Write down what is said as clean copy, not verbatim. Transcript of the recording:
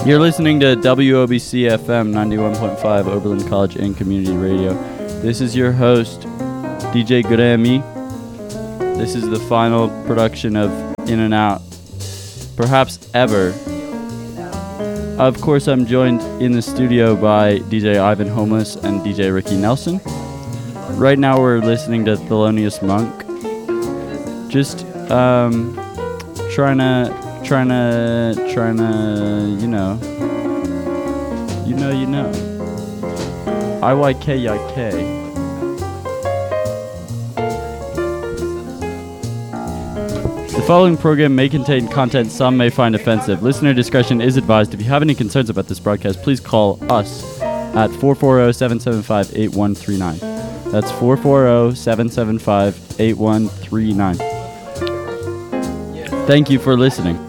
You're listening to WOBC FM 91.5 Oberlin College and Community Radio. This is your host, DJ Grammy. This is the final production of In and Out, perhaps ever. Of course, I'm joined in the studio by DJ Ivan Homeless and DJ Ricky Nelson. Right now we're listening to Thelonious Monk. Just trying to, you know. IYK. The following program may contain content some may find offensive. Listener discretion is advised. If you have any concerns about this broadcast, please call us at 440-775-8139. That's 440-775-8139. Thank you for listening.